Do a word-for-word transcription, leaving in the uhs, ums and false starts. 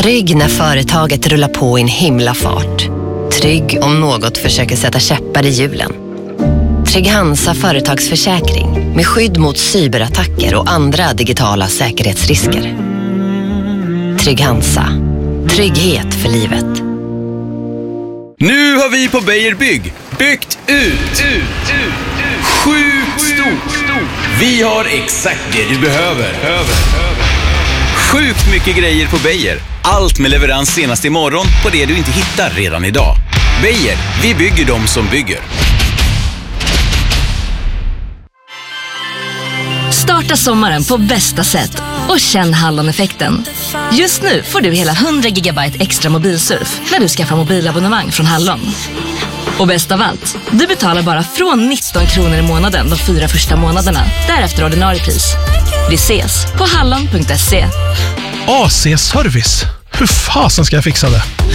Trygg när företaget rullar på i en himla fart. Trygg om något försöker sätta käppar i hjulen. Trygg Hansa företagsförsäkring med skydd mot cyberattacker och andra digitala säkerhetsrisker. Trygg Hansa. Trygghet för livet. Nu har vi på Beijer Bygg byggt ut, ut, ut, ut. Sjukt stort. Vi har exakt det du behöver. Sjukt mycket grejer på Beijer. Allt med leverans senast imorgon på det du inte hittar redan idag. Beijer, vi bygger dem som bygger. Starta sommaren på bästa sätt och känn Hallon-effekten. Just nu får du hela hundra gigabyte extra mobilsurf när du skaffar mobilabonnemang från Hallon. Och bäst av allt, du betalar bara från nitton kronor i månaden de fyra första månaderna. Därefter ordinarie pris. Vi ses på hallon punkt se. A C-service. Hur fasen ska jag fixa det?